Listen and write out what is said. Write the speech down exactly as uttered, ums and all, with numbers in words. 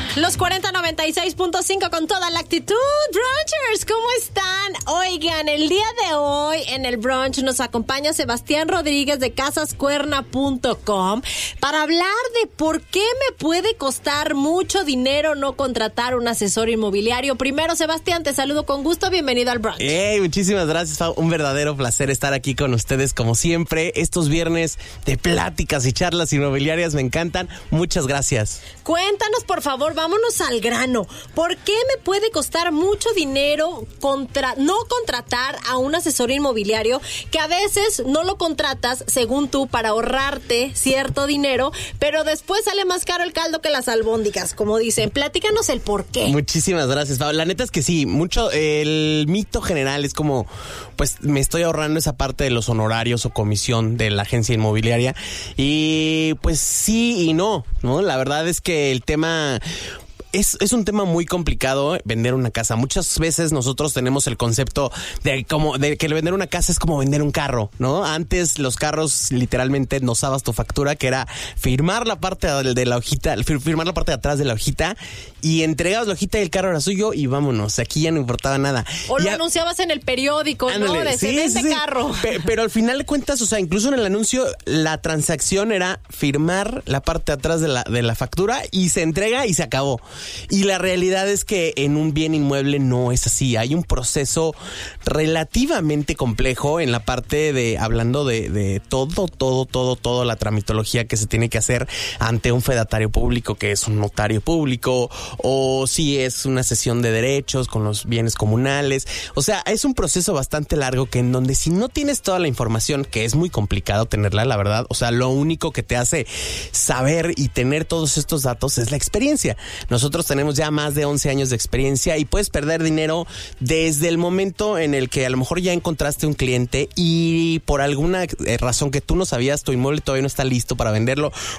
Los cuarenta noventa y seis punto cinco con toda la actitud. Brunchers, ¿cómo están? Oigan, el día de hoy en el brunch nos acompaña Sebastián Rodríguez de casas cuerna punto com para hablar de por qué me puede costar mucho dinero no contratar un asesor inmobiliario. Primero, Sebastián, te saludo con gusto. Bienvenido al brunch. Hey, muchísimas gracias, Pau. Un verdadero placer estar aquí con ustedes como siempre. Estos viernes de pláticas y charlas inmobiliarias me encantan. Muchas gracias. Cuéntanos, por favor, vámonos al grano. ¿Por qué me puede costar mucho dinero contra, no contratar a un asesor inmobiliario que a veces no lo contratas, según tú, para ahorrarte cierto dinero, pero después sale más caro el caldo que las albóndigas, como dicen? Platícanos el por qué. Muchísimas gracias, Pablo. La neta es que sí, mucho, eh, el mito general es como, pues me estoy ahorrando esa parte de los honorarios o comisión de la agencia inmobiliaria, y pues sí y no, ¿no? La verdad es que el tema... Es, es un tema muy complicado, eh, vender una casa. Muchas veces nosotros tenemos el concepto de como de que vender una casa es como vender un carro, ¿no? Antes los carros literalmente nos dabas tu factura, que era firmar la parte de, de la hojita, firmar la parte de atrás de la hojita y entregabas la hojita y el carro era suyo y vámonos. Aquí ya no importaba nada. O ya, lo anunciabas en el periódico, ándale, ¿no? De sí, se vende sí, carro. Pero, pero al final de cuentas, o sea, incluso en el anuncio, la transacción era firmar la parte de atrás de la, de la factura y se entrega y se acabó. Y la realidad es que en un bien inmueble no es así. Hay un proceso relativamente complejo en la parte de, hablando de, de todo, todo, todo, todo la tramitología que se tiene que hacer ante un fedatario público, que es un notario público, o si es una cesión de derechos con los bienes comunales. O sea, es un proceso bastante largo que en donde si no tienes toda la información, que es muy complicado tenerla, la verdad, o sea, lo único que te hace saber y tener todos estos datos es la experiencia. Nosotros tenemos ya más de once años de experiencia y puedes perder dinero desde el momento en el que a lo mejor ya encontraste un cliente y por alguna razón que tú no sabías, tu inmueble todavía no está listo para venderlo,